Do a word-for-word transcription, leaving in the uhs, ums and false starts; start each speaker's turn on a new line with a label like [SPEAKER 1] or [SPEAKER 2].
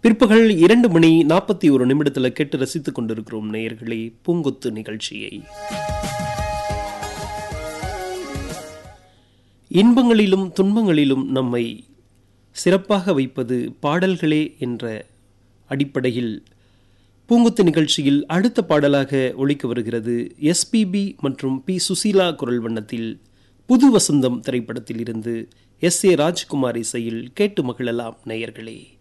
[SPEAKER 1] பிற்பகல் இரண்டு மணி நாற்பத்தி ஒரு நிமிடத்தில் கேட்டு ரசித்துக் கொண்டிருக்கிறோம் நேயர்களே பூங்கொத்து நிகழ்ச்சியை. இன்பங்களிலும் துன்பங்களிலும் நம்மை சிறப்பாக வைப்பது பாடல்களே என்ற அடிப்படையில் பூங்கொத்து நிகழ்ச்சியில் அடுத்த பாடலாக ஒலிக்க வருகிறது எஸ்பிபி மற்றும் பி சுசீலா குரல் வண்ணத்தில் புது வசந்தம் திரைப்படத்தில் இருந்து எஸ் ஏ ராஜ்குமார் இசையில் கேட்டு மகிழலாம் நேயர்களே.